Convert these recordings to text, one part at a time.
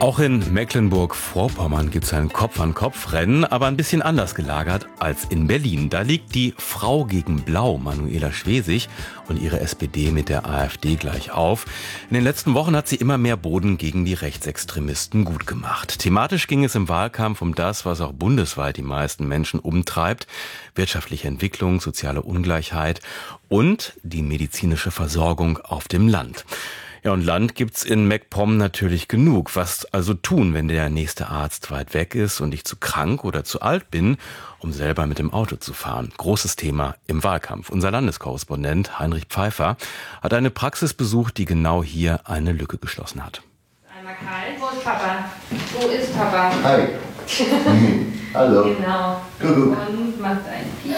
Auch in Mecklenburg-Vorpommern gibt es ein Kopf-an-Kopf-Rennen, aber ein bisschen anders gelagert als in Berlin. Da liegt die Frau gegen Blau, Manuela Schwesig, und ihre SPD mit der AfD gleich auf. In den letzten Wochen hat sie immer mehr Boden gegen die Rechtsextremisten gut gemacht. Thematisch ging es im Wahlkampf um das, was auch bundesweit die meisten Menschen umtreibt: wirtschaftliche Entwicklung, soziale Ungleichheit und die medizinische Versorgung auf dem Land. Ja, und Land gibt's in MacPom natürlich genug. Was also tun, wenn der nächste Arzt weit weg ist und ich zu krank oder zu alt bin, um selber mit dem Auto zu fahren? Großes Thema im Wahlkampf. Unser Landeskorrespondent Heinrich Pfeiffer hat eine Praxis besucht, die genau hier eine Lücke geschlossen hat. Einmal Karl, wo ist Papa? Wo ist Papa? Hi. Hallo. Genau. Und macht ein Piep.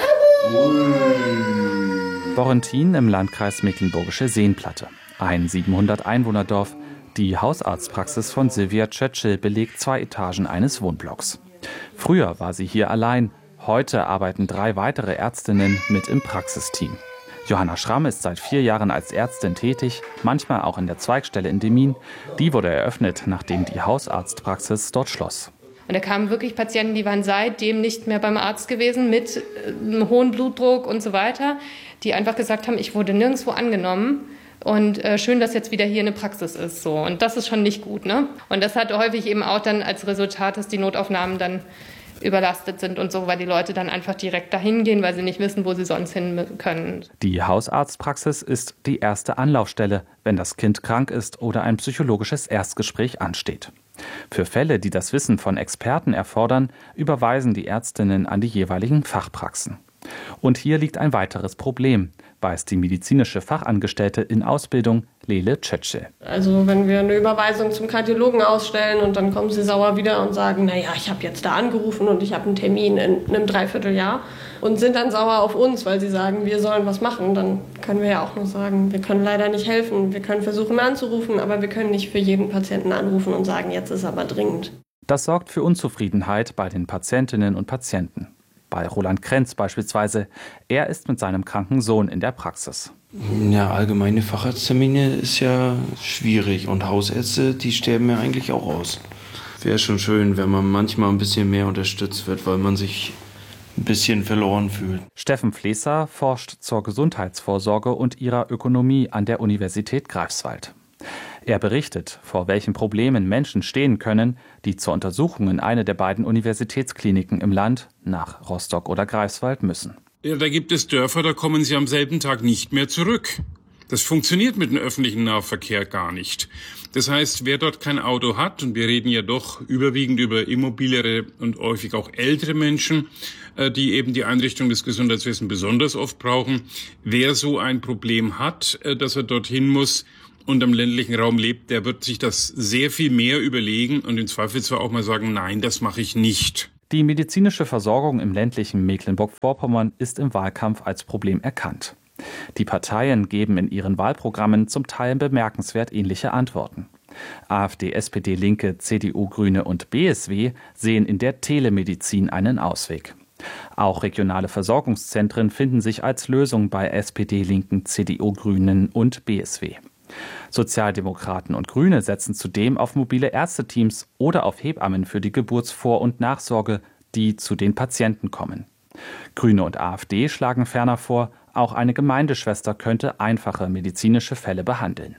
Borrentin im Landkreis Mecklenburgische Seenplatte. Ein 700-Einwohner-Dorf. Die Hausarztpraxis von Silvia Tschetschel belegt 2 Etagen eines Wohnblocks. Früher war sie hier allein. Heute arbeiten 3 weitere Ärztinnen mit im Praxisteam. Johanna Schramm ist seit 4 Jahren als Ärztin tätig, manchmal auch in der Zweigstelle in Demmin. Die wurde eröffnet, nachdem die Hausarztpraxis dort schloss. Und da kamen wirklich Patienten, die waren seitdem nicht mehr beim Arzt gewesen, mit einem hohen Blutdruck und so weiter, die einfach gesagt haben, ich wurde nirgendwo angenommen. Und schön, dass jetzt wieder hier eine Praxis ist. So. Und das ist schon nicht gut, ne? Und das hat häufig eben auch dann als Resultat, dass die Notaufnahmen dann überlastet sind und so, weil die Leute dann einfach direkt dahin gehen, weil sie nicht wissen, wo sie sonst hin können. Die Hausarztpraxis ist die erste Anlaufstelle, wenn das Kind krank ist oder ein psychologisches Erstgespräch ansteht. Für Fälle, die das Wissen von Experten erfordern, überweisen die Ärztinnen an die jeweiligen Fachpraxen. Und hier liegt ein weiteres Problem, weiß die medizinische Fachangestellte in Ausbildung Lele Tschetschel. Also wenn wir eine Überweisung zum Kardiologen ausstellen und dann kommen sie sauer wieder und sagen, naja, ich habe jetzt da angerufen und ich habe einen Termin in einem Dreivierteljahr und sind dann sauer auf uns, weil sie sagen, wir sollen was machen, dann können wir ja auch nur sagen, wir können leider nicht helfen. Wir können versuchen anzurufen, aber wir können nicht für jeden Patienten anrufen und sagen, jetzt ist aber dringend. Das sorgt für Unzufriedenheit bei den Patientinnen und Patienten. Bei Roland Krenz beispielsweise. Er ist mit seinem kranken Sohn in der Praxis. Ja, allgemeine Facharzttermine ist ja schwierig und Hausärzte, die sterben ja eigentlich auch aus. Wäre schon schön, wenn man manchmal ein bisschen mehr unterstützt wird, weil man sich ein bisschen verloren fühlt. Steffen Flesser forscht zur Gesundheitsvorsorge und ihrer Ökonomie an der Universität Greifswald. Er berichtet, vor welchen Problemen Menschen stehen können, die zur Untersuchung in eine der beiden Universitätskliniken im Land, nach Rostock oder Greifswald, müssen. Ja, da gibt es Dörfer, da kommen sie am selben Tag nicht mehr zurück. Das funktioniert mit dem öffentlichen Nahverkehr gar nicht. Das heißt, wer dort kein Auto hat, und wir reden ja doch überwiegend über immobilere und häufig auch ältere Menschen, die eben die Einrichtung des Gesundheitswesens besonders oft brauchen, wer so ein Problem hat, dass er dorthin muss, und am ländlichen Raum lebt, der wird sich das sehr viel mehr überlegen und im Zweifelsfall auch mal sagen, nein, das mache ich nicht. Die medizinische Versorgung im ländlichen Mecklenburg-Vorpommern ist im Wahlkampf als Problem erkannt. Die Parteien geben in ihren Wahlprogrammen zum Teil bemerkenswert ähnliche Antworten. AfD, SPD, Linke, CDU, Grüne und BSW sehen in der Telemedizin einen Ausweg. Auch regionale Versorgungszentren finden sich als Lösung bei SPD, Linken, CDU, Grünen und BSW. Sozialdemokraten und Grüne setzen zudem auf mobile Ärzteteams oder auf Hebammen für die Geburtsvor- und Nachsorge, die zu den Patienten kommen. Grüne und AfD schlagen ferner vor, auch eine Gemeindeschwester könnte einfache medizinische Fälle behandeln.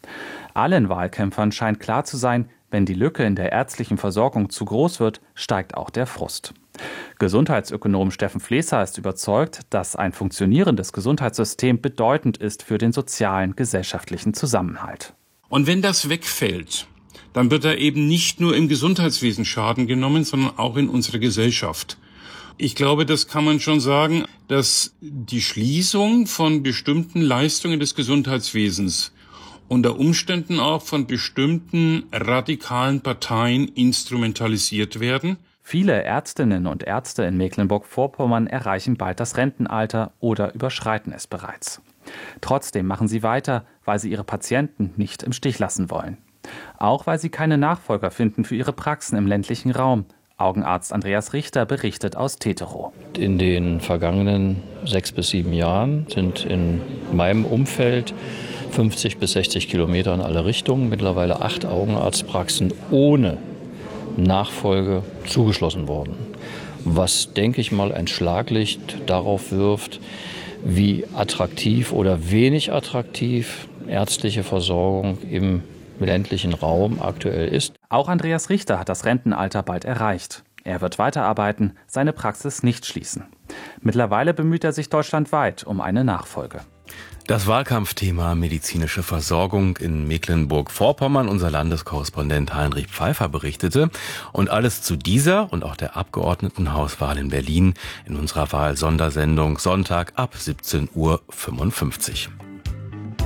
Allen Wahlkämpfern scheint klar zu sein, wenn die Lücke in der ärztlichen Versorgung zu groß wird, steigt auch der Frust. Gesundheitsökonom Steffen Flesser ist überzeugt, dass ein funktionierendes Gesundheitssystem bedeutend ist für den sozialen, gesellschaftlichen Zusammenhalt. Und wenn das wegfällt, dann wird da eben nicht nur im Gesundheitswesen Schaden genommen, sondern auch in unserer Gesellschaft. Ich glaube, das kann man schon sagen, dass die Schließung von bestimmten Leistungen des Gesundheitswesens unter Umständen auch von bestimmten radikalen Parteien instrumentalisiert werden. Viele Ärztinnen und Ärzte in Mecklenburg-Vorpommern erreichen bald das Rentenalter oder überschreiten es bereits. Trotzdem machen sie weiter, weil sie ihre Patienten nicht im Stich lassen wollen. Auch weil sie keine Nachfolger finden für ihre Praxen im ländlichen Raum. Augenarzt Andreas Richter berichtet aus Teterow. In den vergangenen 6 bis 7 Jahren sind in meinem Umfeld 50 bis 60 Kilometer in alle Richtungen, mittlerweile 8 Augenarztpraxen ohne Nachfolge zugeschlossen worden. Was, denke ich mal, ein Schlaglicht darauf wirft, wie attraktiv oder wenig attraktiv ärztliche Versorgung im ländlichen Raum aktuell ist. Auch Andreas Richter hat das Rentenalter bald erreicht. Er wird weiterarbeiten, seine Praxis nicht schließen. Mittlerweile bemüht er sich deutschlandweit um eine Nachfolge. Das Wahlkampfthema medizinische Versorgung in Mecklenburg-Vorpommern. Unser Landeskorrespondent Heinrich Pfeiffer berichtete. Und alles zu dieser und auch der Abgeordnetenhauswahl in Berlin in unserer Wahl-Sondersendung Sonntag ab 17:55 Uhr.